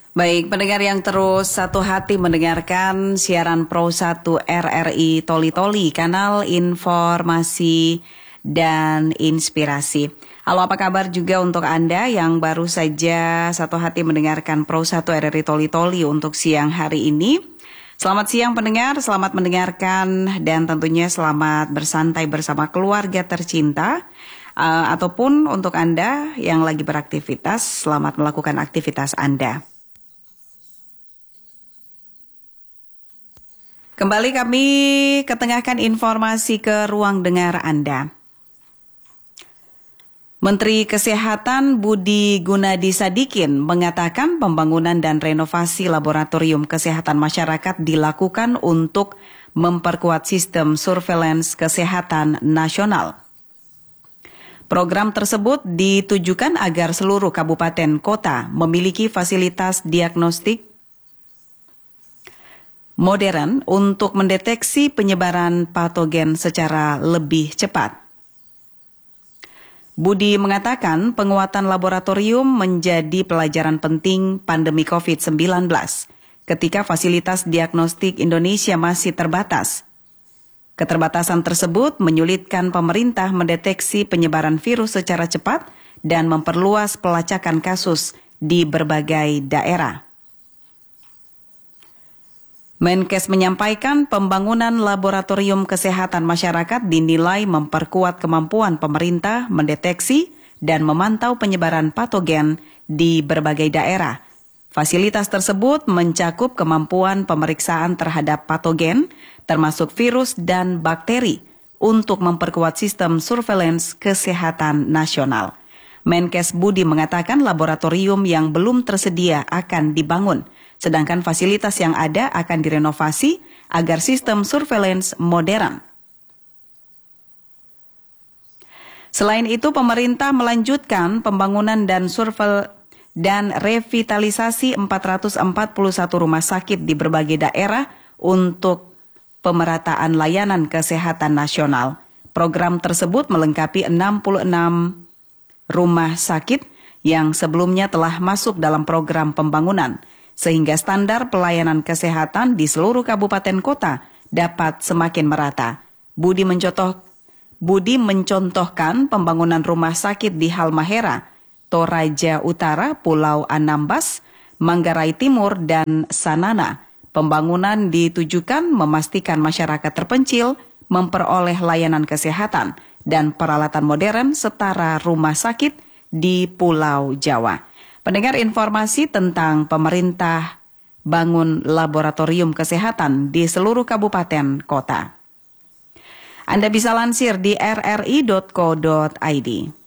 Baik, pendengar yang terus satu hati mendengarkan siaran Pro 1 RRI Toli-Toli, kanal informasi dan inspirasi. Halo, apa kabar juga untuk Anda yang baru saja satu hati mendengarkan Pro 1 RRI Toli-Toli untuk siang hari ini. Selamat siang pendengar, selamat mendengarkan dan tentunya selamat bersantai bersama keluarga tercinta. Ataupun untuk Anda yang lagi beraktivitas, selamat melakukan aktivitas Anda. Kembali kami ketengahkan informasi ke ruang dengar Anda. Menteri Kesehatan Budi Gunadi Sadikin mengatakan pembangunan dan renovasi laboratorium kesehatan masyarakat dilakukan untuk memperkuat sistem surveillance kesehatan nasional. Program tersebut ditujukan agar seluruh kabupaten kota memiliki fasilitas diagnostik modern untuk mendeteksi penyebaran patogen secara lebih cepat. Budi mengatakan penguatan laboratorium menjadi pelajaran penting pandemi COVID-19 ketika fasilitas diagnostik Indonesia masih terbatas. Keterbatasan tersebut menyulitkan pemerintah mendeteksi penyebaran virus secara cepat dan memperluas pelacakan kasus di berbagai daerah. Menkes menyampaikan pembangunan laboratorium kesehatan masyarakat dinilai memperkuat kemampuan pemerintah mendeteksi dan memantau penyebaran patogen di berbagai daerah. Fasilitas tersebut mencakup kemampuan pemeriksaan terhadap patogen, termasuk virus dan bakteri, untuk memperkuat sistem surveillance kesehatan nasional. Menkes Budi mengatakan laboratorium yang belum tersedia akan dibangun, sedangkan fasilitas yang ada akan direnovasi agar sistem surveillance modern. Selain itu, pemerintah melanjutkan pembangunan dan revitalisasi 441 rumah sakit di berbagai daerah untuk pemerataan layanan kesehatan nasional. Program tersebut melengkapi 66 rumah sakit yang sebelumnya telah masuk dalam program pembangunan, sehingga standar pelayanan kesehatan di seluruh kabupaten kota dapat semakin merata. Budi mencontohkan pembangunan rumah sakit di Halmahera, Toraja Utara, Pulau Anambas, Manggarai Timur, dan Sanana. Pembangunan ditujukan memastikan masyarakat terpencil memperoleh layanan kesehatan dan peralatan modern setara rumah sakit di Pulau Jawa. Pendengar, informasi tentang pemerintah bangun laboratorium kesehatan di seluruh kabupaten kota. Anda bisa lansir di rri.co.id.